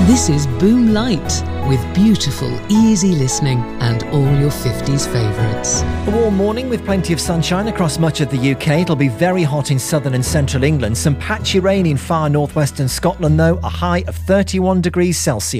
This is Boom Light, with beautiful, easy listening and all your 50s favourites. A warm morning with plenty of sunshine across much of the UK. It'll be very hot in southern and central England. Some patchy rain in far northwestern Scotland, though. A high of 31 degrees Celsius.